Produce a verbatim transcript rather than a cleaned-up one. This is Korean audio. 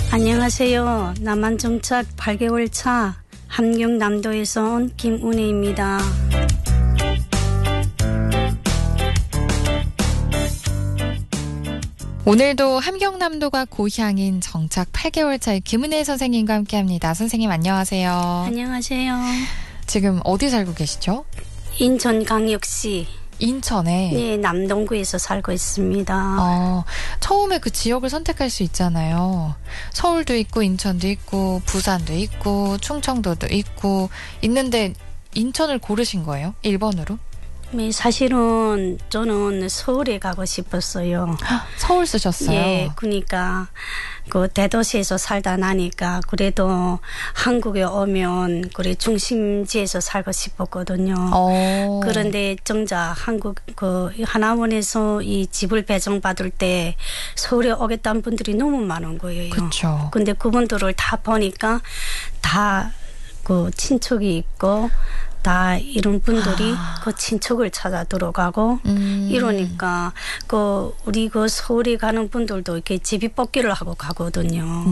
안녕하세요. 남한정착 팔 개월 차 함경남도에서 온 김은혜입니다. 오늘도 함경남도가 고향인 정착 팔 개월 차의 김은혜 선생님과 함께합니다. 선생님 안녕하세요. 안녕하세요. 지금 어디 살고 계시죠? 인천광역시 인천에. 네, 남동구에서 살고 있습니다. 어, 처음에 그 지역을 선택할 수 있잖아요. 서울도 있고 인천도 있고 부산도 있고 충청도도 있고 있는데 인천을 고르신 거예요? 일 번으로? 네, 사실은 저는 서울에 가고 싶었어요. 서울 쓰셨어요? 예, 그러니까 그 대도시에서 살다 나니까 그래도 한국에 오면 그래 중심지에서 살고 싶었거든요. 어. 그런데 정작 한국 그 하나원에서 이 집을 배정받을 때 서울에 오겠다는 분들이 너무 많은 거예요. 그렇죠. 근데 그분들을 다 보니까 다 그 친척이 있고 다 이런 분들이 아. 그 친척을 찾아 들어가고 음. 이러니까 그 우리 그 서울에 가는 분들도 이렇게 제비 뽑기를 하고 가거든요.